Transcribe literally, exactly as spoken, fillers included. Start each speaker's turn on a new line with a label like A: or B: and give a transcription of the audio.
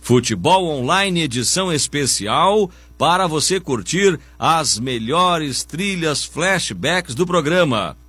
A: Futebol Online edição especial para você curtir as melhores trilhas flashbacks do programa.